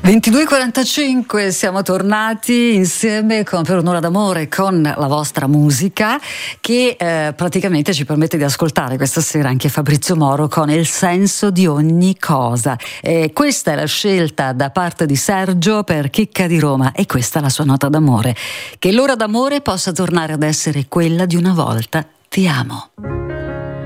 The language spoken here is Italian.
22:45, siamo tornati insieme per un'ora d'amore con la vostra musica che praticamente ci permette di ascoltare questa sera anche Fabrizio Moro con Il senso di ogni cosa. Questa è la scelta da parte di Sergio per Chicca di Roma e questa è la sua nota d'amore. Che l'ora d'amore possa tornare ad essere quella di una volta. Ti amo.